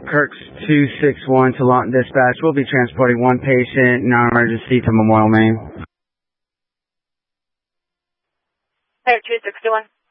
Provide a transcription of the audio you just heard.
Kirk's 261 to Lawton Dispatch. We'll be transporting one patient, non-emergency, to Memorial, Maine. Kirk 261.